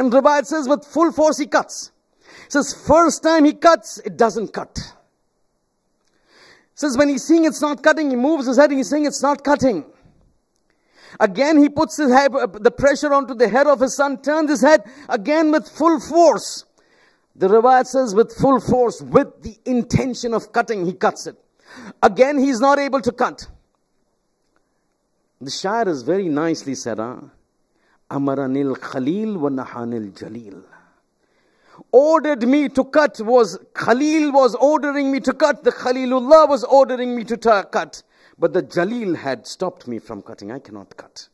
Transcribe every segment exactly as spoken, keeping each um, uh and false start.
And Riwayat says with full force he cuts. It says first time he cuts, it doesn't cut. It says when he's seeing it's not cutting, he moves his head and he's saying it's not cutting. Again he puts his head, the pressure onto the head of his son, turns his head again with full force. The Riwayat says with full force, with the intention of cutting, he cuts it. Again he's not able to cut. The Shair is very nicely said, huh? Amaranil Khalil wa Nahanil Jalil. Ordered me to cut was, Khalil was ordering me to cut, the Khalilullah was ordering me to ta- cut. But the Jalil had stopped me from cutting. I cannot cut.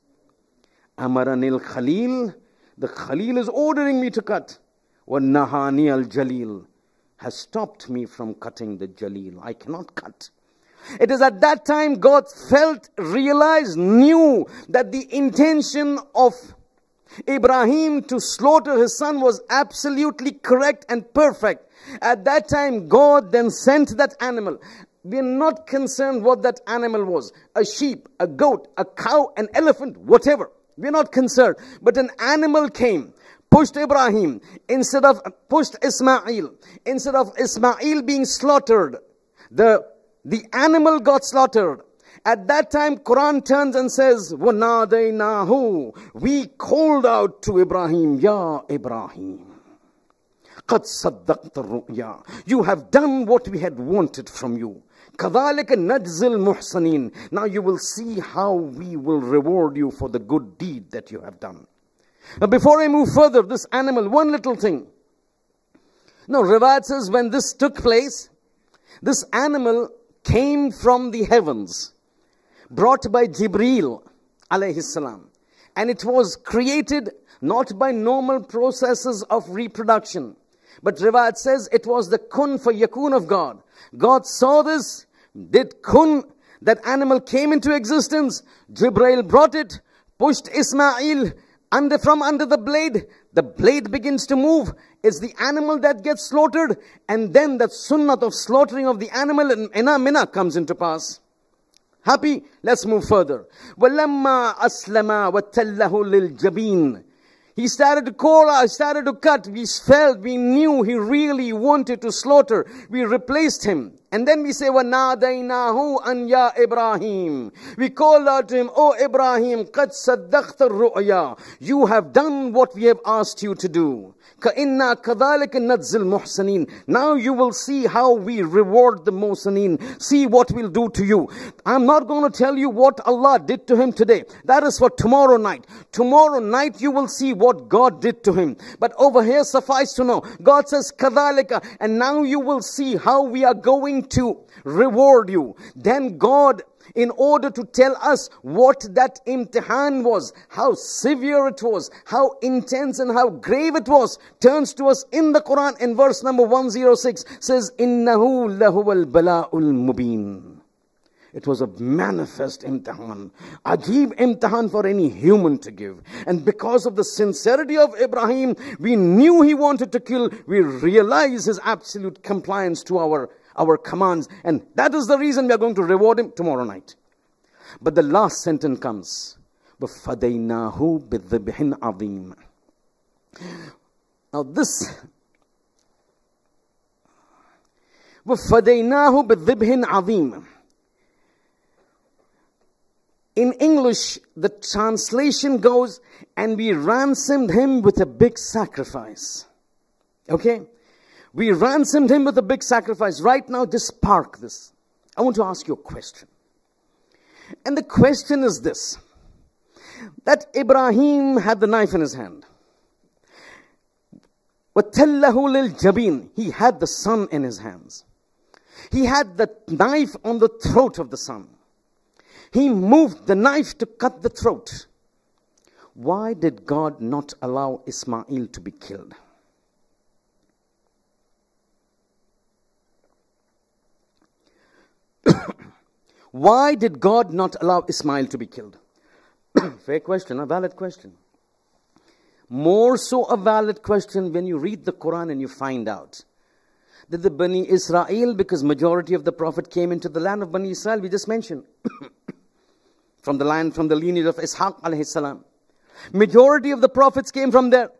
Amaranil Khalil, the Khalil is ordering me to cut. Wa Nahani al Jalil has stopped me from cutting the Jalil. I cannot cut. It is at that time God felt, realized, knew that the intention of Ibrahim to slaughter his son was absolutely correct and perfect. At that time God then sent that animal. We are not concerned what that animal was. A sheep, a goat, a cow, an elephant, whatever. We are not concerned. But an animal came, pushed Ibrahim, instead of, pushed Ismail. Instead of Ismail being slaughtered, the The animal got slaughtered. At that time, Quran turns and says, وَنَادَيْنَاهُ We called out to Ibrahim, Ya Ibrahim. قَدْ صَدَّقْتَ الرُّؤْيَا You have done what we had wanted from you. كَذَلِكَ نَجْزِ الْمُحْسَنِينَ Now you will see how we will reward you for the good deed that you have done. Now before I move further, this animal, one little thing. Now, Riwayat says when this took place, this animal came from the heavens, brought by Jibreel alayhi salam. And it was created not by normal processes of reproduction. But Riwayat says it was the kun for yakun of God. God saw this, did kun, that animal came into existence. Jibreel brought it, pushed Ismail under from under the blade. The blade begins to move. It's the animal that gets slaughtered. And then that sunnah of slaughtering of the animal in Ina Mina comes into pass. Happy? Let's move further. وَلَمَّا أَسْلَمَا وَتَلَّهُ لِلْجَبِينَ He started to call, I started to cut. We felt, we knew he really wanted to slaughter. We replaced him. And then we say, وَنَادَيْنَاهُ أَنْ يَا إِبْرَاهِيمُ We called out to him, O Ibrahim, قَدْ صَدَّقْتَ الرُّؤْيَا You have done what we have asked you to do. كَإِنَّا كَذَلِكَ نَجْزِ الْمُحْسَنِينَ Now you will see how we reward the muhsaneen. See what we'll do to you. I'm not going to tell you what Allah did to him today. That is for tomorrow night. Tomorrow night you will see what God did to him. But over here suffice to know, God says, كَذَلِكَ And now you will see how we are going to reward you. Then God, in order to tell us what that imtihan was, how severe it was, how intense and how grave it was, turns to us in the Quran in verse number one oh six, says, إِنَّهُ لَهُوَ الْبَلَاءُ الْمُبِينَ It was a manifest imtihan, ajib imtihan for any human to give. And because of the sincerity of Ibrahim, we knew he wanted to kill. We realize his absolute compliance to our our commands. And that is the reason we are going to reward him tomorrow night. But the last sentence comes, وَفَدَيْنَاهُ بِالذِّبْحٍ عَظِيمٍ Now this, وَفَدَيْنَاهُ بِالذِّبْحٍ عَظِيمٍ In English, the translation goes, and we ransomed him with a big sacrifice. Okay? We ransomed him with a big sacrifice. Right now, just park this. I want to ask you a question. And the question is this. That Ibrahim had the knife in his hand. وَتَلَّهُ لِلْجَبِينَ He had the son in his hands. He had the knife on the throat of the son. He moved the knife to cut the throat. Why did God not allow Ismail to be killed? Why did God not allow Ismail to be killed? Fair question, a valid question. More so a valid question when you read the Quran and you find out that the Bani Israel, because majority of the Prophet came into the land of Bani Israel, we just mentioned, from the land, from the lineage of Ishaq alayhi salam. Majority of the prophets came from there.